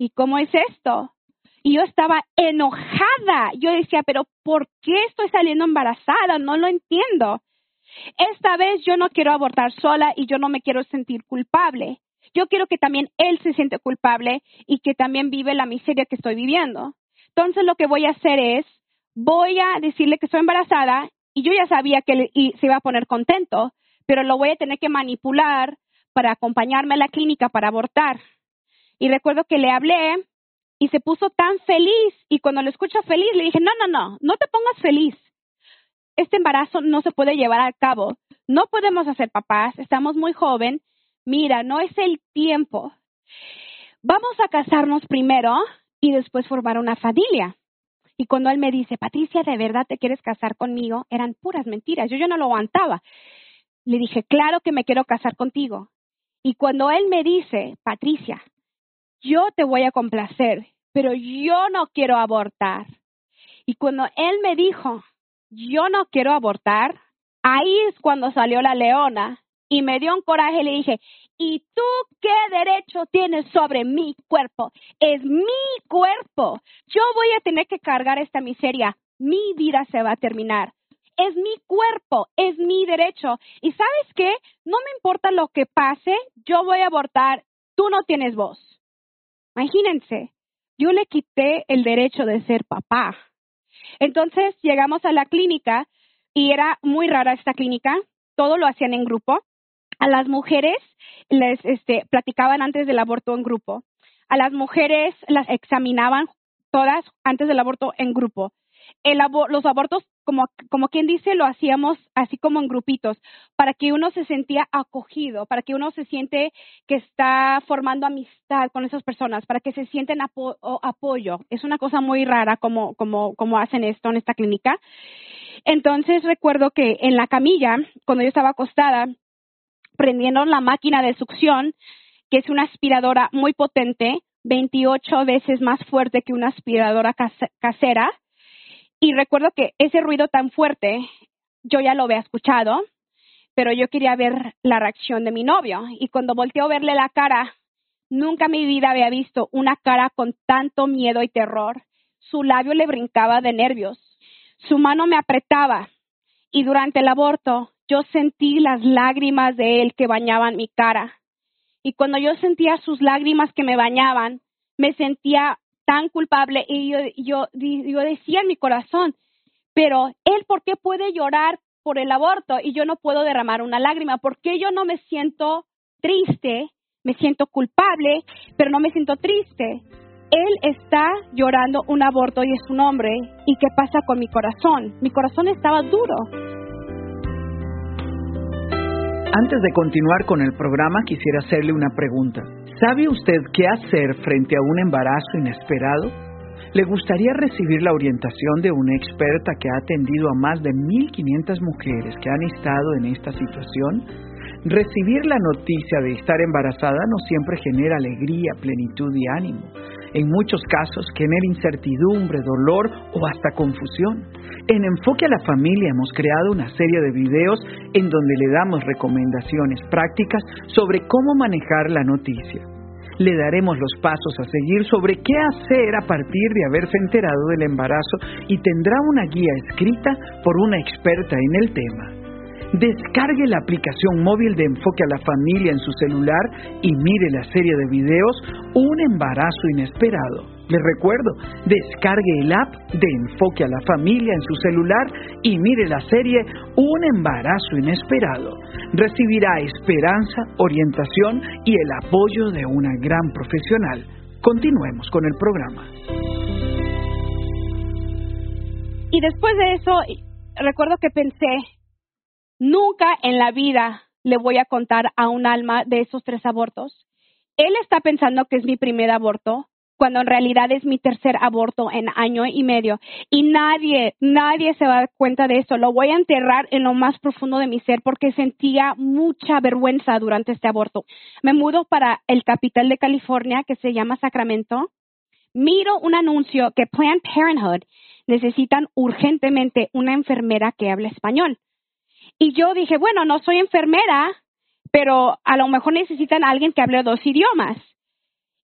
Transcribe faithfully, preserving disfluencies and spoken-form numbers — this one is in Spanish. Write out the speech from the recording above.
¿y cómo es esto? Y yo estaba enojada. Yo decía, pero ¿por qué estoy saliendo embarazada? No lo entiendo. Esta vez yo no quiero abortar sola y yo no me quiero sentir culpable. Yo quiero que también él se siente culpable y que también vive la miseria que estoy viviendo. Entonces lo que voy a hacer es, voy a decirle que estoy embarazada y yo ya sabía que él se iba a poner contento, pero lo voy a tener que manipular para acompañarme a la clínica para abortar. Y recuerdo que le hablé y se puso tan feliz, y cuando lo escucho feliz le dije, no, no, no, no te pongas feliz. Este embarazo no se puede llevar a cabo. No podemos hacer papás, estamos muy joven. Mira, no es el tiempo. Vamos a casarnos primero y después formar una familia. Y cuando él me dice, Patricia, ¿de verdad te quieres casar conmigo? Eran puras mentiras, yo, yo no lo aguantaba. Le dije, claro que me quiero casar contigo. Y cuando él me dice, Patricia, yo te voy a complacer, pero yo no quiero abortar. Y cuando él me dijo, yo no quiero abortar, ahí es cuando salió la leona y me dio un coraje y le dije, ¿y tú qué derecho tienes sobre mi cuerpo? Es mi cuerpo. Yo voy a tener que cargar esta miseria. Mi vida se va a terminar. Es mi cuerpo, es mi derecho. ¿Y sabes qué? No me importa lo que pase, yo voy a abortar. Tú no tienes voz. Imagínense, yo le quité el derecho de ser papá. Entonces llegamos a la clínica y era muy rara esta clínica. Todo lo hacían en grupo. A las mujeres les este, platicaban antes del aborto en grupo. A las mujeres las examinaban todas antes del aborto en grupo. El abo- los abortos, como, como quien dice, lo hacíamos así como en grupitos, para que uno se sentía acogido, para que uno se siente que está formando amistad con esas personas, para que se sienten apo- apoyo. Es una cosa muy rara como, como, como hacen esto en esta clínica. Entonces recuerdo que en la camilla, cuando yo estaba acostada, prendieron la máquina de succión, que es una aspiradora muy potente, veintiocho veces más fuerte que una aspiradora case- casera. Y recuerdo que ese ruido tan fuerte, yo ya lo había escuchado, pero yo quería ver la reacción de mi novio. Y cuando volteé a verle la cara, nunca en mi vida había visto una cara con tanto miedo y terror. Su labio le brincaba de nervios. Su mano me apretaba. Y durante el aborto, yo sentí las lágrimas de él que bañaban mi cara. Y cuando yo sentía sus lágrimas que me bañaban, me sentía tan culpable y yo, yo, yo decía en mi corazón, pero él, ¿por qué puede llorar por el aborto y yo no puedo derramar una lágrima? ¿Por qué yo no me siento triste? Me siento culpable, pero no me siento triste. Él está llorando un aborto y es un hombre. ¿Y qué pasa con mi corazón? Mi corazón estaba duro. Antes de continuar con el programa, quisiera hacerle una pregunta. ¿Sabe usted qué hacer frente a un embarazo inesperado? ¿Le gustaría recibir la orientación de una experta que ha atendido a más de mil quinientas mujeres que han estado en esta situación? Recibir la noticia de estar embarazada no siempre genera alegría, plenitud y ánimo. En muchos casos genera incertidumbre, dolor o hasta confusión. En Enfoque a la Familia hemos creado una serie de videos en donde le damos recomendaciones prácticas sobre cómo manejar la noticia. Le daremos los pasos a seguir sobre qué hacer a partir de haberse enterado del embarazo y tendrá una guía escrita por una experta en el tema. Descargue la aplicación móvil de Enfoque a la Familia en su celular y mire la serie de videos Un embarazo inesperado. Les recuerdo, descargue el app de Enfoque a la Familia en su celular y mire la serie Un embarazo inesperado. Recibirá esperanza, orientación y el apoyo de una gran profesional. Continuemos con el programa. Y después de eso, recuerdo que pensé, nunca en la vida le voy a contar a un alma de esos tres abortos. Él está pensando que es mi primer aborto, cuando en realidad es mi tercer aborto en año y medio. Y nadie, nadie se va a dar cuenta de eso. Lo voy a enterrar en lo más profundo de mi ser porque sentía mucha vergüenza durante este aborto. Me mudo para el capital de California, que se llama Sacramento. Miro un anuncio que Planned Parenthood necesitan urgentemente una enfermera que hable español. Y yo dije, bueno, no soy enfermera, pero a lo mejor necesitan a alguien que hable dos idiomas.